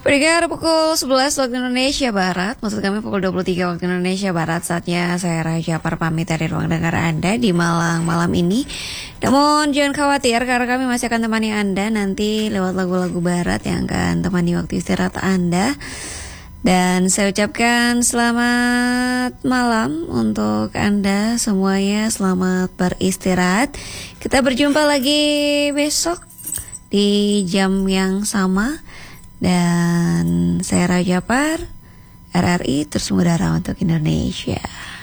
Pendengar pukul 11 waktu Indonesia Barat, maksud kami pukul 23 waktu Indonesia Barat. Saatnya saya Raja Par pamit dari ruang dengar Anda di Malang malam ini. Namun jangan khawatir karena kami masih akan temani Anda nanti lewat lagu-lagu Barat yang akan temani waktu istirahat Anda. Dan saya ucapkan selamat malam untuk Anda semuanya, selamat beristirahat. Kita berjumpa lagi besok di jam yang sama. Dan saya Raja Par, RRI terus mengudara untuk Indonesia.